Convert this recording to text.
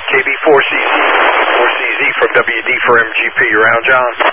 KB4CZ from WD for MGP. You're out, John.